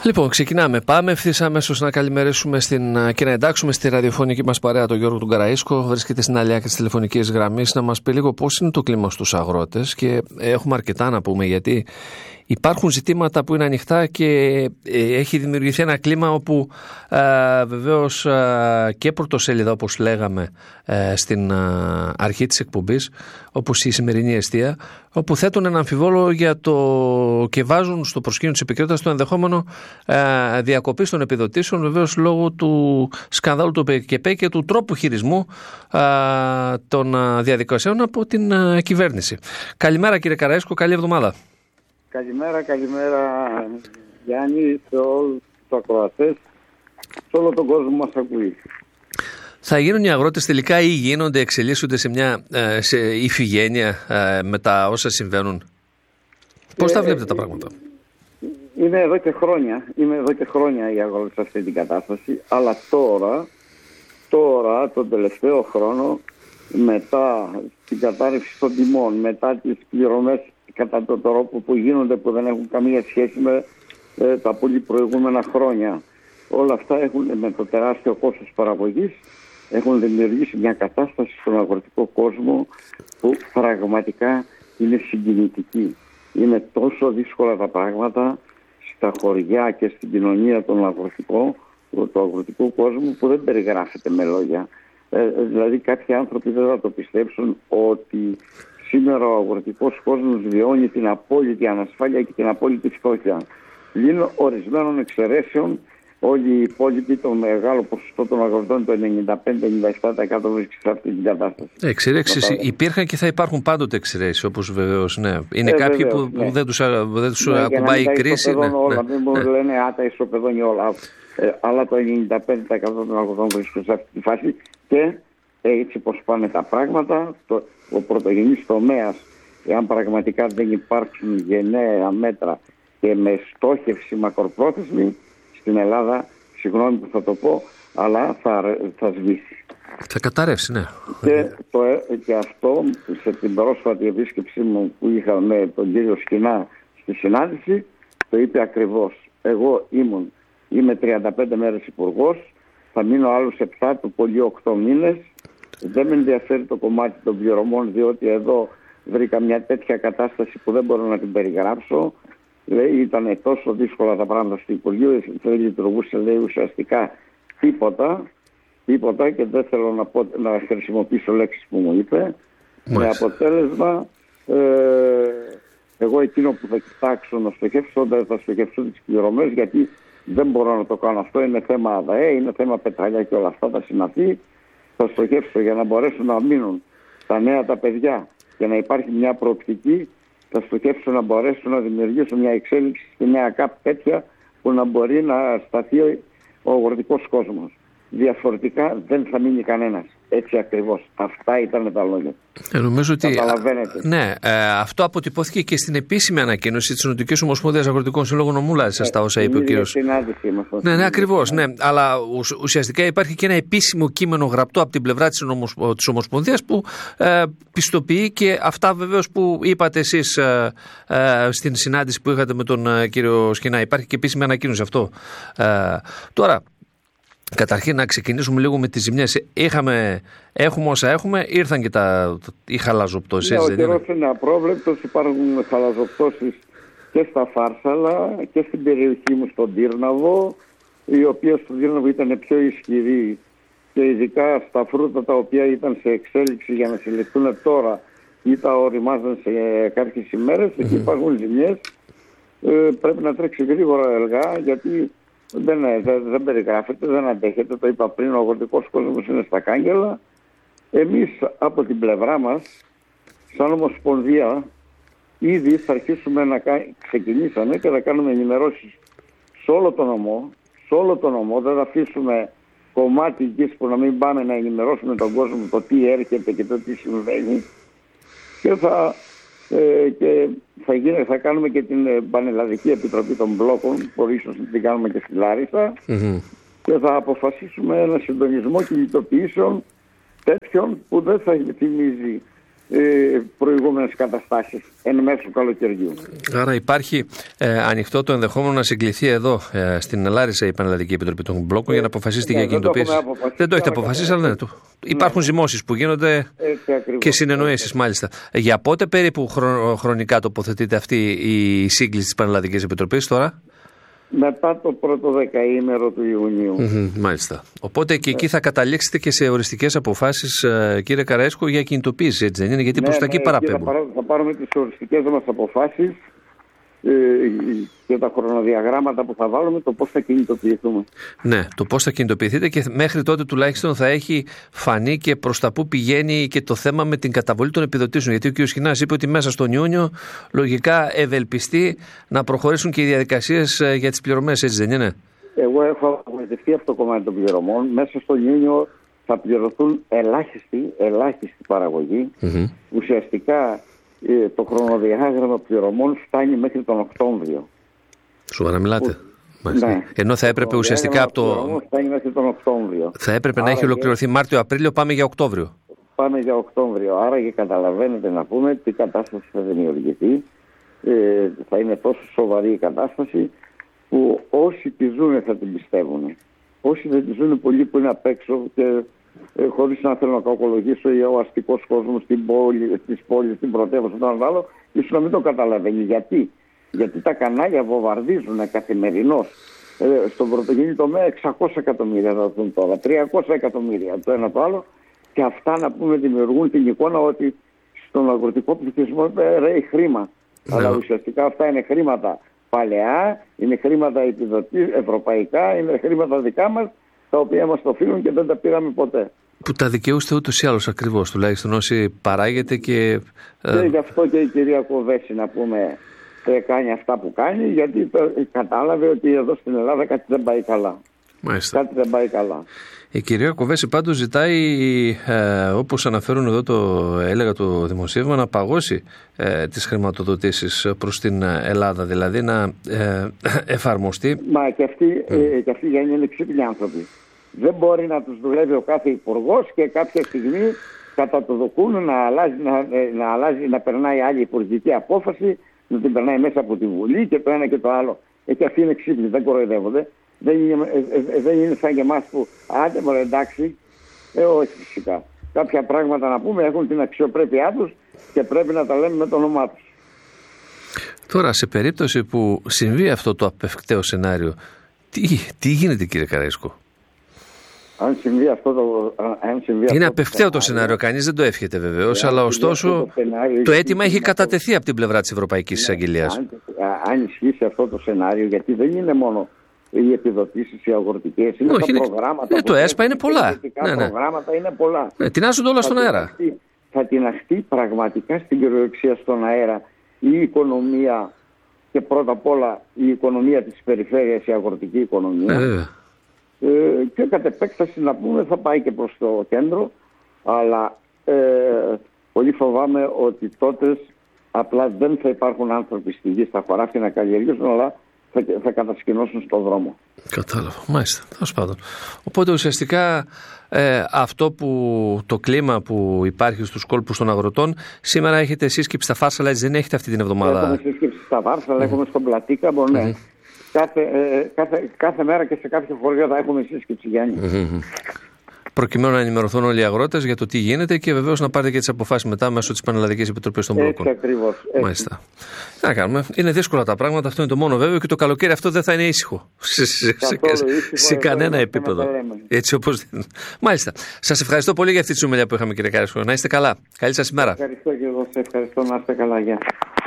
Λοιπόν, ξεκινάμε. Πάμε ευθύς αμέσως να καλημερίσουμε και να εντάξουμε στη ραδιοφωνική μας παρέα τον Γιώργο τον Καραΐσκο. Βρίσκεται στην άλλη άκρη της τηλεφωνικής γραμμής να μας πει λίγο πώς είναι το κλίμα στους αγρότες. Και έχουμε αρκετά να πούμε, γιατί υπάρχουν ζητήματα που είναι ανοιχτά και έχει δημιουργηθεί ένα κλίμα όπου βεβαίως και πρωτοσέλιδα, όπως λέγαμε στην αρχή της εκπομπής, όπως η σημερινή εστία, όπου θέτουν ένα αμφιβόλο για και βάζουν στο προσκήνιο της επικαιρότητας το ενδεχόμενο διακοπής των επιδοτήσεων, βεβαίως λόγω του σκανδάλου του ΠΚΠ και του τρόπου χειρισμού των διαδικασιών από την κυβέρνηση. Καλημέρα κύριε Καραΐσκο, καλή εβδομάδα. Καλημέρα Γιάννη, σε όλους τους ακροατές, σε όλο τον κόσμο μας ακούει. Θα γίνουν οι αγρότες τελικά ή γίνονται, εξελίσσονται σε ηφηγένεια με τα όσα συμβαίνουν? Πώς τα βλέπετε τα πράγματα? Είμαι εδώ και χρόνια οι αγρότες σε αυτή την κατάσταση, αλλά τώρα τον τελευταίο χρόνο, μετά την κατάρρευση των τιμών, μετά τις πληρωμές κατά τον τρόπο που γίνονται, που δεν έχουν καμία σχέση με τα πολύ προηγούμενα χρόνια, όλα αυτά έχουν, με το τεράστιο κόστος παραγωγής, έχουν δημιουργήσει μια κατάσταση στον αγροτικό κόσμο που πραγματικά είναι συγκινητική. Είναι τόσο δύσκολα τα πράγματα στα χωριά και στην κοινωνία του αγροτικού κόσμου, που δεν περιγράφεται με λόγια. Δηλαδή κάποιοι άνθρωποι δεν θα το πιστέψουν ότι σήμερα ο αγροτικός κόσμος βιώνει την απόλυτη ανασφάλεια και την απόλυτη φτώχεια. Πλην ορισμένων εξαιρέσεων, όλοι οι υπόλοιποι, το μεγάλο ποσοστό των αγροτών, το 95-97% βρίσκεται σε αυτή την κατάσταση. Εξαιρέσεις υπήρχαν και θα υπάρχουν πάντοτε εξαιρέσεις, όπως βεβαίως, ναι. Είναι κάποιοι που δεν τους ακουμπάει η κρίση. Μην μου λένε άτα ισοπεδώνει όλα. Αλλά το 95% των αγροτών βρίσκονται σε αυτή τη φάση και έτσι πως πάνε τα πράγματα, ο πρωτογενής τομέας, εάν πραγματικά δεν υπάρξουν γενναία μέτρα και με στόχευση μακροπρόθεσμη, στην Ελλάδα, συγγνώμη που θα το πω, αλλά θα σβήσει. Θα καταρρεύσει, ναι. Και αυτό, σε την πρόσφατη επίσκεψή μου που είχα με τον κύριο Σκινά στη συνάντηση, το είπε ακριβώς. Εγώ είμαι 35 μέρες υπουργός, θα μείνω άλλους 7, του πολύ 8 μήνες. Δεν με ενδιαφέρει το κομμάτι των πληρωμών, διότι εδώ βρήκα μια τέτοια κατάσταση που δεν μπορώ να την περιγράψω. Λέει, ήταν τόσο δύσκολα τα πράγματα στο Υπουργείο, δεν λειτουργούσε, λέει, ουσιαστικά τίποτα, και δεν θέλω να χρησιμοποιήσω λέξεις που μου είπε. Με αποτέλεσμα, εγώ εκείνο που θα κοιτάξω να στοχεύσω, δεν θα στοχεύσω τις πληρωμές, γιατί δεν μπορώ να το κάνω αυτό. Είναι θέμα ΑΔΑΕ, είναι θέμα πετραλιά και όλα αυτά θα συναντεί. Θα στοχεύσω για να μπορέσουν να μείνουν τα νέα τα παιδιά και να υπάρχει μια προοπτική. Θα στοχεύσω να μπορέσω να δημιουργήσω μια εξέλιξη στη νέα ΚΑΠ τέτοια που να μπορεί να σταθεί ο αγροτικός κόσμος. Διαφορετικά δεν θα μείνει κανένας. Έτσι ακριβώς. Αυτά ήταν τα λόγια. Νομίζω ότι. Καταλαβαίνετε. Ναι, αυτό αποτυπώθηκε και στην επίσημη ανακοίνωση της Νοτικής Ομοσπονδίας Αγροτικών Συλλόγων Ομούλας, στα όσα είπε ο κύριος. Ναι, ακριβώς. Ναι. Αλλά ουσιαστικά υπάρχει και ένα επίσημο κείμενο γραπτό από την πλευρά της Ομοσπονδίας που πιστοποιεί και αυτά βεβαίως που είπατε εσείς στην συνάντηση που είχατε με τον κύριο Σκινά. Υπάρχει και επίσημη ανακοίνωση αυτό. Τώρα. Καταρχήν να ξεκινήσουμε λίγο με τις ζημιές. Έχουμε όσα έχουμε, ήρθαν και οι χαλαζοπτώσεις. Ναι, ο καιρός είναι απρόβλεπτος, υπάρχουν χαλαζοπτώσεις και στα Φάρσαλα και στην περιοχή μου στον Τύρναβο, η οποία στον Τύρναβο ήταν πιο ισχυρή, και ειδικά στα φρούτα τα οποία ήταν σε εξέλιξη για να συλλεχθούν τώρα ή τα οριμάζαν σε κάποιες ημέρες. Εκεί υπάρχουν ζημιές. Πρέπει να τρέξει γρήγορα εργά, γιατί δεν περιγράφεται, δεν αντέχεται. Το είπα πριν, ο αγροτικός κόσμος είναι στα κάγκελα. Εμείς από την πλευρά μας, σαν Ομοσπονδία, ήδη θα αρχίσουμε ξεκινήσαμε και θα κάνουμε ενημερώσεις σε όλο τον νομό. Δεν θα αφήσουμε κομμάτι γης που να μην πάμε να ενημερώσουμε τον κόσμο το τι έρχεται και το τι συμβαίνει. Και θα κάνουμε και την Πανελλαδική Επιτροπή των Μπλόκων, που ίσως την κάνουμε και στη Λάρισα, και θα αποφασίσουμε ένα συντονισμό κινητοποιήσεων τέτοιων που δεν θα θυμίζει προηγούμενες καταστάσεις εν μέσω καλοκαιριού. Άρα υπάρχει ανοιχτό το ενδεχόμενο να συγκληθεί εδώ στην Λάρισα η Πανελλαδική Επιτροπή των Μπλόκων για να αποφασίσει για κινητοποίηση. Δεν το έχετε αποφασίσει, αλλά ναι. Υπάρχουν ζυμώσεις που γίνονται και συνεννοήσεις μάλιστα. Για πότε περίπου χρονικά τοποθετείται αυτή η σύγκληση της Πανελλαδικής Επιτροπής τώρα? Μετά το πρώτο δεκαήμερο του Ιουνίου. Μάλιστα. Οπότε και εκεί θα καταλήξετε και σε οριστικές αποφάσεις, κύριε Καραΐσκο, για κινητοποίηση, έτσι δεν είναι? Γιατί προς τα εκεί παραπέμπουν. Θα πάρουμε τις οριστικές μας αποφάσεις και τα χρονοδιαγράμματα που θα βάλουμε, το πώς θα κινητοποιηθούμε. Ναι, το πώς θα κινητοποιηθείτε, και μέχρι τότε τουλάχιστον θα έχει φανεί και προς τα που πηγαίνει και το θέμα με την καταβολή των επιδοτήσεων. Γιατί ο κ. Σχοινάς είπε ότι μέσα στον Ιούνιο λογικά ευελπιστεί να προχωρήσουν και οι διαδικασίες για τις πληρωμές, έτσι δεν είναι? Εγώ έχω απογοητευτεί αυτό το κομμάτι των πληρωμών. Μέσα στον Ιούνιο θα πληρωθούν ελάχιστη παραγωγή. Ουσιαστικά το χρονοδιάγραμμα πληρωμών φτάνει μέχρι τον Οκτώβριο. Σοβαρά μιλάτε? Ναι. Ενώ θα έπρεπε ουσιαστικά από το. Φτάνει μέχρι τον Οκτώβριο. Θα έπρεπε να έχει ολοκληρωθεί Μάρτιο-Απρίλιο, πάμε για Οκτώβριο. Πάμε για Οκτώβριο. Άρα και καταλαβαίνετε να πούμε τι κατάσταση θα δημιουργηθεί. Θα είναι τόσο σοβαρή η κατάσταση που όσοι τη ζουν θα την πιστεύουν. Όσοι δεν τη ζουν, πολλοί που είναι απ' έξω και χωρίς να θέλω να κακολογήσω, ο αστικός κόσμος στην πόλη, στην πρωτεύουσα, τον άλλο, ίσως να μην το καταλαβαίνει. Γιατί τα κανάλια βομβαρδίζουν καθημερινώς. Στον πρωτογενή τομέα 600 εκατομμύρια θα δουν τώρα, 300 εκατομμύρια το ένα το άλλο, και αυτά να πούμε δημιουργούν την εικόνα ότι στον αγροτικό πληθυσμό ρέει χρήμα. Αλλά ουσιαστικά αυτά είναι χρήματα παλαιά, είναι χρήματα ευρωπαϊκά, είναι χρήματα δικά μας, τα οποία μας το οφείλουν και δεν τα πήραμε ποτέ. Που τα δικαιούστε ούτως ή άλλως ακριβώς, τουλάχιστον όσοι παράγεται και γι' αυτό και η κυρία Κοβέση, να πούμε, κάνει αυτά που κάνει, γιατί κατάλαβε ότι εδώ στην Ελλάδα κάτι δεν πάει καλά. Μάλιστα. Κάτι δεν πάει καλά. Η κυρία Κοβέση πάντως ζητάει, όπως αναφέρουν εδώ έλεγα το δημοσίευμα, να παγώσει τις χρηματοδοτήσεις προς την Ελλάδα, δηλαδή να εφαρμοστεί. Μα και αυτοί για είναι ξύπνοι άνθρωποι. Δεν μπορεί να τους δουλεύει ο κάθε υπουργός και κάποια στιγμή κατά το δοκούν να περνάει άλλη υπουργική απόφαση, να την περνάει μέσα από τη Βουλή και το ένα και το άλλο. Και αυτοί είναι ξύπνοι, δεν κοροϊδεύονται. Δεν είναι σαν και εμάς που άντε μωρέ εντάξει, όχι φυσικά. Κάποια πράγματα να πούμε έχουν την αξιοπρέπειά τους και πρέπει να τα λέμε με το όνομά τους. Τώρα, σε περίπτωση που συμβεί αυτό το απευκταίο σενάριο, τι γίνεται, κύριε Καραΐσκο? Αν συμβεί αυτό είναι απευκταίο το σενάριο, κανείς δεν το εύχεται βεβαίως, αλλά ωστόσο το αίτημα έχει κατατεθεί από την πλευρά της Ευρωπαϊκής Εισαγγελίας. Αν ισχύσει αυτό το σενάριο, γιατί δεν είναι μόνο οι επιδοτήσεις οι αγροτικές, είναι τα προγράμματα. Το ΕΣΠΑ είναι πολλά. Τα προγράμματα είναι πολλά. Τεινάζονται όλα στον αέρα. Θα τειναχτεί πραγματικά στην κυριολεξία στον αέρα η οικονομία, και πρώτα απ' όλα η οικονομία της περιφέρειας, η αγροτική οικονομία. Και κατ' επέκταση να πούμε θα πάει και προς το κέντρο, αλλά πολύ φοβάμαι ότι τότε απλά δεν θα υπάρχουν άνθρωποι στη γη στα χωράφια να καλλιεργήσουν, αλλά θα κατασκηνώσουν στον δρόμο. Κατάλαβα, μάλιστα, τέλος πάντων. Οπότε ουσιαστικά αυτό το κλίμα που υπάρχει στους κόλπους των αγροτών, σήμερα έχετε σύσκεψη στα Φάρσαλα, δεν έχετε αυτή την εβδομάδα? Έχουμε σύσκεψη στα Φάρσαλα, έχουμε στον Πλατήκα, ναι. Κάθε μέρα και σε κάποια χωριά θα έχουμε σύσκεψη, Γιάννη. Προκειμένου να ενημερωθούν όλοι οι αγρότες για το τι γίνεται και βεβαίως να πάρετε και τις αποφάσεις μετά μέσω της Πανελλαδικής Επιτροπής των Μπλόκων. Έτσι ακριβώς. Μάλιστα. Τι να κάνουμε. Είναι δύσκολα τα πράγματα, αυτό είναι το μόνο βέβαιο, και το καλοκαίρι αυτό δεν θα είναι ήσυχο. Σε κανένα επίπεδο. Έτσι όπως. Μάλιστα. Σας ευχαριστώ πολύ για αυτή τη συνομιλία που είχαμε, κύριε Καραΐσκο. Να είστε καλά. Καλή σας ημέρα. Ευχαριστώ και εγώ. Σε ευχαριστώ. Να είστε καλά. Γεια.